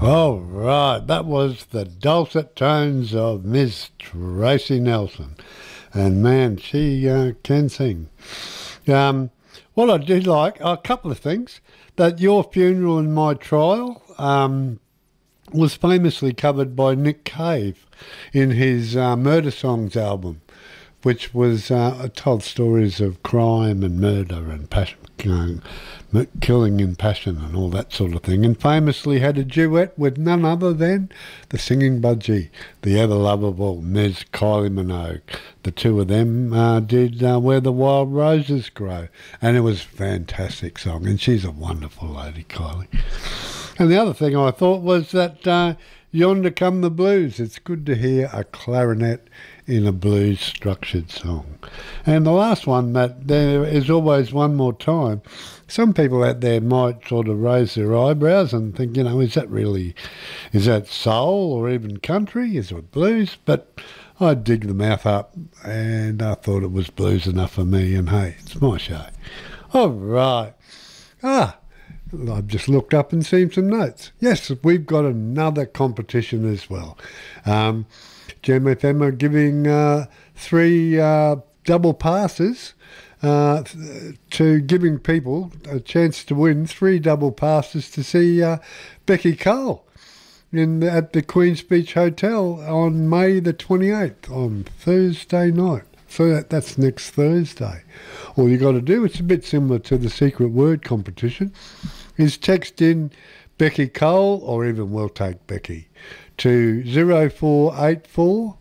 All right, that was the dulcet tones of Miss Tracy Nelson. And man, she can sing. Um, what I did like, a couple of things, that Your Funeral and My Trial was famously covered by Nick Cave in his Murder Songs album, which was told stories of crime and murder and passion, killing in passion and all that sort of thing, and famously had a duet with none other than the singing budgie, the ever lovable Ms. Kylie Minogue. The two of them did Where the Wild Roses Grow, and it was a fantastic song, and she's a wonderful lady, Kylie. And the other thing I thought was that Yonder Come the Blues. It's good to hear a clarinet in a blues structured song. And the last one, Matt, there is always one more time. Some people out there might sort of raise their eyebrows and think, is that soul or even country? Is it blues? But I dig the mouth up and I thought it was blues enough for me, and hey, it's my show. All right. I've just looked up and seen some notes. Yes, we've got another competition as well. Gem FM are giving 3 double passes to giving people a chance to win 3 double passes to see Becky Cole at the Queen's Beach Hotel on May the 28th, on Thursday night. So that's next Thursday. All you got to do, it's a bit similar to the secret word competition, is text in Becky Cole, or even We'll Take Becky, to 0484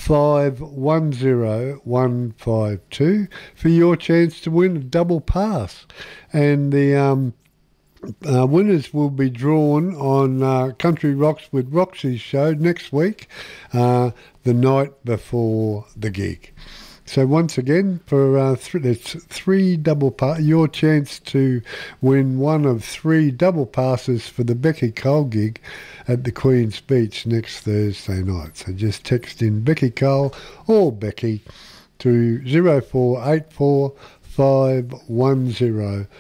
510 152 for your chance to win a double pass. And the winners will be drawn on Country Rocks with Roxy's show next week, the night before the gig. So once again, for it's 3 double your chance to win one of 3 double passes for the Becky Cole gig at the Queen's Beach next Thursday night. So just text in Becky Cole or Becky to 0484 510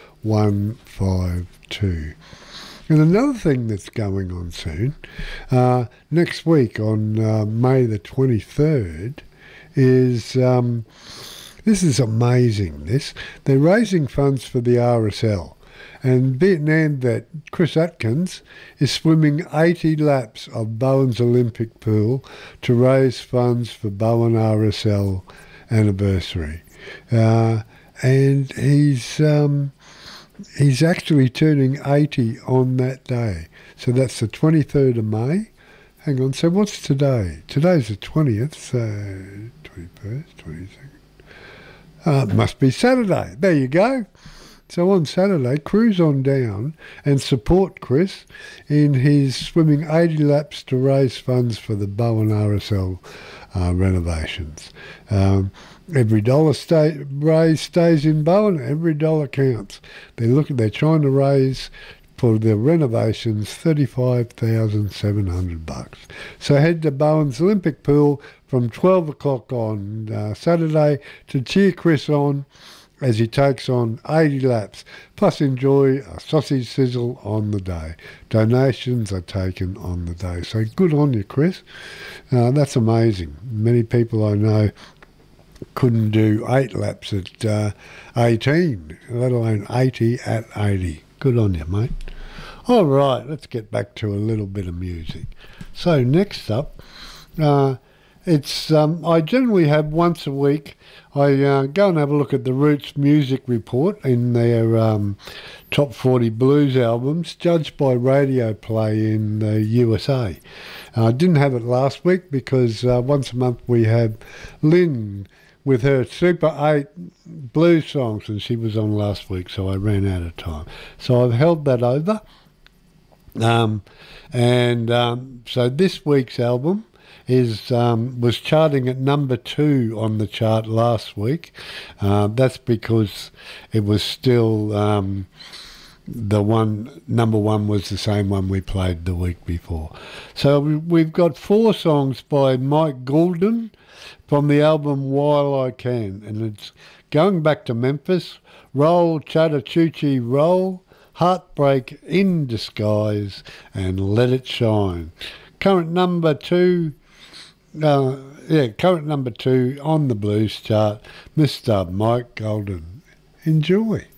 152. And another thing that's going on soon, next week on May the 23rd, is this is amazing. They're raising funds for the RSL, and Vietnam vet Chris Atkins is swimming 80 laps of Bowen's Olympic pool to raise funds for Bowen RSL anniversary, and he's actually turning 80 on that day. So that's the 23rd of May. Hang on, so what's today? Today's the 20th, so 21st, 22nd. It must be Saturday. There you go. So on Saturday, cruise on down and support Chris in his swimming 80 laps to raise funds for the Bowen RSL renovations. Every dollar raised stays in Bowen. Every dollar counts. They're trying to raise for the renovations $35,700. So head to Bowen's Olympic Pool from 12 o'clock on Saturday to cheer Chris on as he takes on 80 laps, plus enjoy a sausage sizzle on the day. Donations are taken on the day. So good on you, Chris. That's amazing. Many people I know couldn't do 8 laps at 18, let alone 80 at 80. Good on you, mate. All right, let's get back to a little bit of music. So next up, it's I generally have once a week, I go and have a look at the Roots Music Report in their top 40 blues albums, judged by radio play in the USA. I didn't have it last week because once a month we have Lynn with her Super 8 blues songs, and she was on last week, so I ran out of time. So I've held that over. So this week's album was charting at number 2 on the chart last week. That's because it was still number 1 was the same one we played the week before. So we've got 4 songs by Mike Goulden from the album While I Can, and it's going back to Memphis. Roll Chattahoochee Roll, Heartbreak in Disguise and Let It Shine. Current number 2, current number 2 on the blues chart, Mr. Mike Golden. Enjoy.